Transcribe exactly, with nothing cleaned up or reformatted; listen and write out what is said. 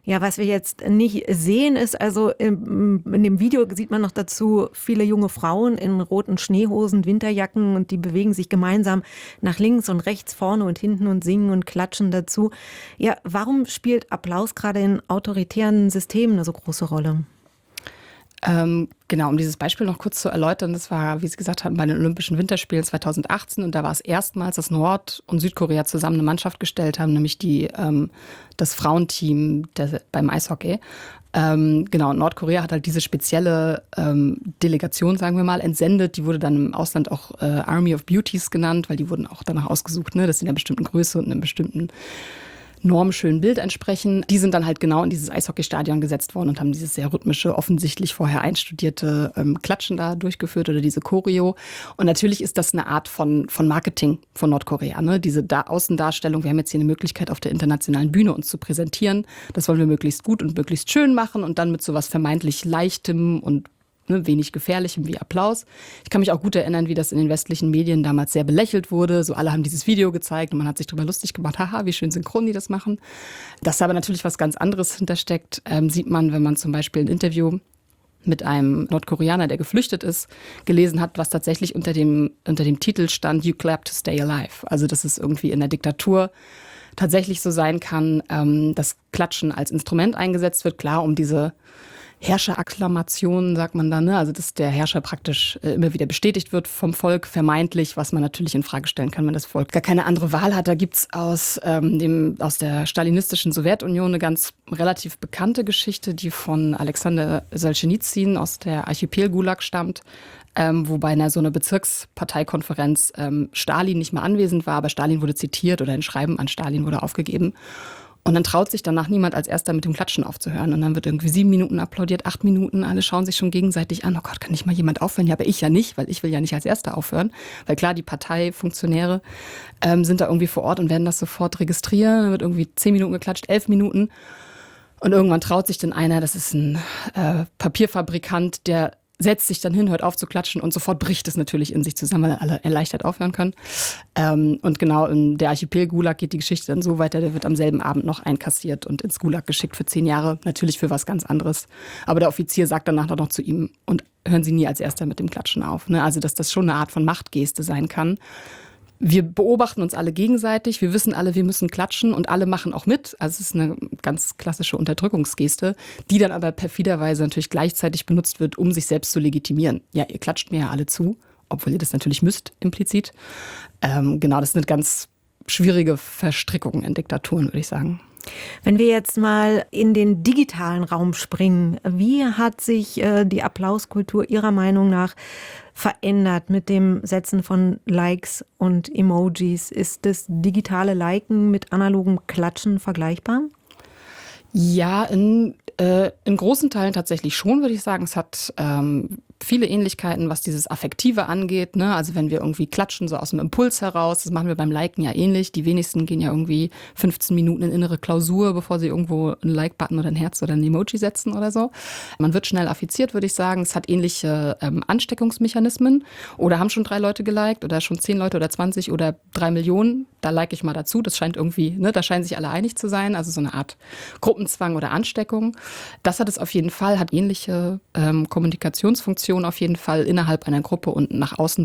Ja, was wir jetzt nicht sehen, ist also im, in dem Video sieht man noch dazu viele junge Frauen in roten Schneehosen, Winterjacken und die bewegen sich gemeinsam nach links und rechts, vorne und hinten und singen und klatschen dazu. Ja, warum spielt Applaus gerade in autoritären Systemen eine so große Rolle? Ähm, genau, um dieses Beispiel noch kurz zu erläutern, das war, wie Sie gesagt haben, bei den Olympischen Winterspielen zweitausendachtzehn und da war es erstmals, dass Nord- und Südkorea zusammen eine Mannschaft gestellt haben, nämlich die, ähm, das Frauenteam der, beim Eishockey. Ähm, genau, Nordkorea hat halt diese spezielle ähm, Delegation, sagen wir mal, entsendet. Die wurde dann im Ausland auch äh, Army of Beauties genannt, weil die wurden auch danach ausgesucht, ne, dass sie in einer bestimmten Größe und in einem bestimmten normschönen Bild entsprechen. Die sind dann halt genau in dieses Eishockeystadion gesetzt worden und haben dieses sehr rhythmische, offensichtlich vorher einstudierte ähm, Klatschen da durchgeführt oder diese Choreo. Und natürlich ist das eine Art von, von Marketing von Nordkorea. Ne? Diese da Außendarstellung, wir haben jetzt hier eine Möglichkeit, auf der internationalen Bühne uns zu präsentieren. Das wollen wir möglichst gut und möglichst schön machen und dann mit sowas vermeintlich Leichtem und Ne, wenig Gefährlichem wie Applaus. Ich kann mich auch gut erinnern, wie das in den westlichen Medien damals sehr belächelt wurde. So alle haben dieses Video gezeigt und man hat sich darüber lustig gemacht. Haha, wie schön synchron die das machen. Dass da aber natürlich was ganz anderes hintersteckt, ähm, sieht man, wenn man zum Beispiel ein Interview mit einem Nordkoreaner, der geflüchtet ist, gelesen hat, was tatsächlich unter dem, unter dem Titel stand, You clap to stay alive. Also dass es irgendwie in der Diktatur tatsächlich so sein kann, ähm, dass Klatschen als Instrument eingesetzt wird, klar, um diese Herrscherakklamationen, sagt man dann, ne? Also dass der Herrscher praktisch äh, immer wieder bestätigt wird vom Volk, vermeintlich, was man natürlich in Frage stellen kann, wenn das Volk gar keine andere Wahl hat. Da gibt's aus, ähm, dem, aus der stalinistischen Sowjetunion eine ganz relativ bekannte Geschichte, die von Alexander Solschenizyn aus der Archipel-Gulag stammt, ähm, wo bei einer so einer Bezirksparteikonferenz ähm, Stalin nicht mehr anwesend war, aber Stalin wurde zitiert oder ein Schreiben an Stalin wurde aufgegeben. Und dann traut sich danach niemand als Erster mit dem Klatschen aufzuhören. Und dann wird irgendwie sieben Minuten applaudiert, acht Minuten. Alle schauen sich schon gegenseitig an. Oh Gott, kann nicht mal jemand aufhören? Ja, aber ich ja nicht, weil ich will ja nicht als Erster aufhören. Weil klar, die Parteifunktionäre ähm, sind da irgendwie vor Ort und werden das sofort registrieren. Dann wird irgendwie zehn Minuten geklatscht, elf Minuten. Und irgendwann traut sich dann einer, das ist ein äh, Papierfabrikant, der setzt sich dann hin, hört auf zu klatschen und sofort bricht es natürlich in sich zusammen, weil alle erleichtert aufhören können. Ähm, und genau in der Archipel-Gulag geht die Geschichte dann so weiter, der wird am selben Abend noch einkassiert und ins Gulag geschickt für zehn Jahre, natürlich für was ganz anderes. Aber der Offizier sagt danach noch zu ihm, und hören Sie nie als Erster mit dem Klatschen auf. Ne? Also dass das schon eine Art von Machtgeste sein kann. Wir beobachten uns alle gegenseitig, wir wissen alle, wir müssen klatschen und alle machen auch mit. Also es ist eine ganz klassische Unterdrückungsgeste, die dann aber perfiderweise natürlich gleichzeitig benutzt wird, um sich selbst zu legitimieren. Ja, ihr klatscht mir ja alle zu, obwohl ihr das natürlich müsst, implizit. Ähm, genau, das ist eine ganz schwierige Verstrickung in Diktaturen, würde ich sagen. Wenn wir jetzt mal in den digitalen Raum springen, wie hat sich äh, die Applauskultur Ihrer Meinung nach verändert mit dem Setzen von Likes und Emojis? Ist das digitale Liken mit analogem Klatschen vergleichbar? Ja, in, äh, in großen Teilen tatsächlich schon, würde ich sagen. Es hat ähm, viele Ähnlichkeiten, was dieses Affektive angeht. Ne? Also wenn wir irgendwie klatschen, so aus dem Impuls heraus, das machen wir beim Liken ja ähnlich. Die wenigsten gehen ja irgendwie fünfzehn Minuten in innere Klausur, bevor sie irgendwo einen Like-Button oder ein Herz oder ein Emoji setzen oder so. Man wird schnell affiziert, würde ich sagen. Es hat ähnliche ähm, Ansteckungsmechanismen. Oder haben schon drei Leute geliked oder schon zehn Leute oder zwanzig oder drei Millionen. Da like ich mal dazu. Das scheint irgendwie, ne, da scheinen sich alle einig zu sein. Also so eine Art Gruppenzwang oder Ansteckung. Das hat es auf jeden Fall, hat ähnliche ähm, Kommunikationsfunktionen auf jeden Fall innerhalb einer Gruppe und nach außen